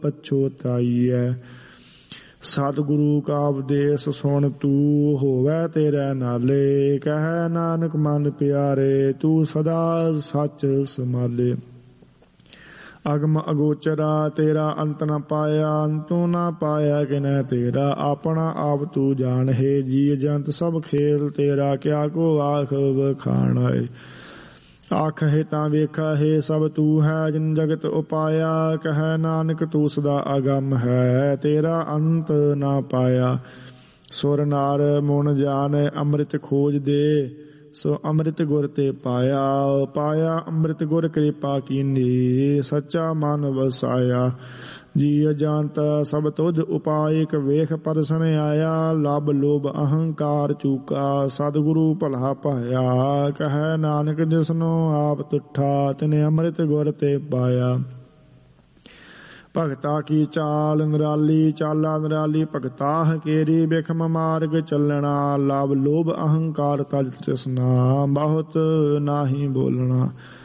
ਪਛੋਤਾਈਐ। ਸਤਿਗੁਰੂ ਕਾ ਉਪਦੇਸ਼ ਸੁਣ ਤੂੰ ਹੋਵੈ ਤੇਰੇ ਨਾਲੇ। ਕਹਿ ਨਾਨਕ ਮਨ ਪਿਆਰੇ ਤੂੰ ਸਦਾ ਸੱਚ ਸਮਾਲੇ। ਅਗਮ ਅਗੋਚਰਾ ਤੇਰਾ ਅੰਤ ਨ ਪਾਇਆ, ਅੰਤੋਂ ਨਾ ਪਾਇਆ ਕਿਨੈ ਤੇਰਾ। ਆਪਣਾ ਆਪ ਤੂੰ ਜਾਣ ਹੈ, ਜੀ ਜੰਤ ਸਭ ਖੇਲ ਤੇਰਾ। ਕਿਆ ਕੋ ਆਖ ਵਖਾਣੈ, ਆਖਹਿ ਤਾਂ ਵੇਖਹਿ ਸਭ ਤੂੰ ਹੈ। ਜਿਨ ਜਗਤ ਉਪਾਇਆ, ਕਹਿ ਨਾਨਕ ਤੂੰ ਸਦਾ ਅਗੰਮ ਹੈ। ਤੇਰਾ ਅੰਤ ਨਾ ਪਾਇਆ। ਸੁਰ ਨਾਰ ਮੁਨ ਜਾਨ ਅੰਮ੍ਰਿਤ ਖੋਜ ਦੇ, ਸੋ ਅੰਮ੍ਰਿਤ ਗੁਰ ਤੇ ਪਾਇਆ। ਪਾਇਆ ਅੰਮ੍ਰਿਤ ਗੁਰ ਕਿਰਪਾ ਕੀਨੀ, ਸੱਚਾ ਮਨ ਵਸਾਇਆ। ਜੀ ਜਾਨਤ ਸਭ ਤੁਧ ਉਪਾਇ, ਇਕ ਵੇਖ ਪਰਸਨ ਆਇਆ। ਲਬ ਲੋਭ ਅਹੰਕਾਰ ਚੂਕਾ, ਸਤਿਗੁਰੂ ਭਲਾ ਪਾਇਆ। ਕਹਿ ਨਾਨਕ ਜਿਸਨੂੰ ਆਪ ਤੁਠਾ, ਤਿਨੇ ਅੰਮ੍ਰਿਤ ਗੁਰ ਤੇ ਪਾਇਆ। ਭਗਤਾ ਕੀ ਚਾਲ ਨਿਰਾਲੀ, ਚਾਲਾ ਨਿਰਾਲੀ ਭਗਤਾ ਹਕੇਰੀ। ਬਿਖਮ ਮਾਰਗ ਚੱਲਣਾ, ਲਵ ਲੋਭ ਅਹੰਕਾਰ ਤਜ ਤ੍ਰਿਸ਼ਨਾ। ਬਹੁਤ ਨਾਹੀ ਬੋਲਣਾ।